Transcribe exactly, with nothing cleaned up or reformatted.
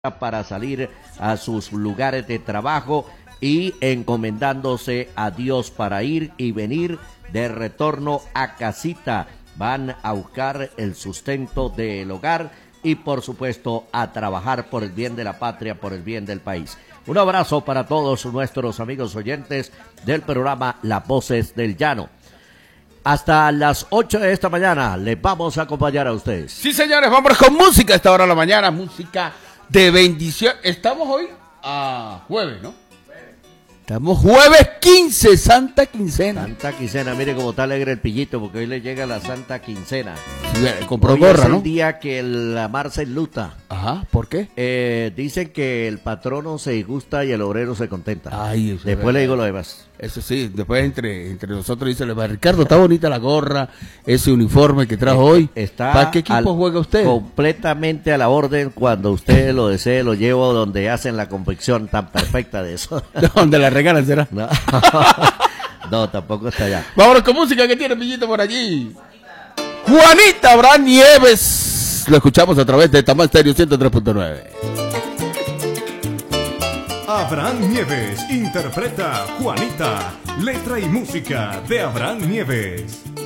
para salir a sus lugares de trabajo y encomendándose a Dios para ir y venir de retorno a casita. Van a buscar el sustento del hogar y por supuesto a trabajar por el bien de la patria, por el bien del país. Un abrazo para todos nuestros amigos oyentes del programa Las Voces del Llano. Hasta las ocho de esta mañana les vamos a acompañar a ustedes. Sí, señores, vamos con música a esta hora de la mañana, música de bendición. Estamos hoy a jueves, ¿no? Estamos jueves quince, Santa Quincena. Santa Quincena, mire cómo está alegre el pillito, porque hoy le llega la Santa Quincena. Sí, compró hoy gorra, es ¿no? el día que la mar se enluta. Ajá, ¿por qué? Eh, dicen que el patrono se disgusta y el obrero se contenta. Ay, eso Después le digo lo demás. Eso sí, después entre entre nosotros dice, Ricardo, está bonita la gorra, ese uniforme que trajo hoy. Está ¿Para qué equipo al, juega usted? Completamente a la orden, cuando usted lo desee, lo llevo donde hacen la confección tan perfecta de eso. ¿Dónde la regalan será? No, no, tampoco está allá. Vámonos con música que tiene Pillito por allí. Juanita Abraham Nieves. Lo escuchamos a través de Tamal Stereo ciento tres punto nueve. Abraham Nieves interpreta Juanita, letra y música de Abraham Nieves.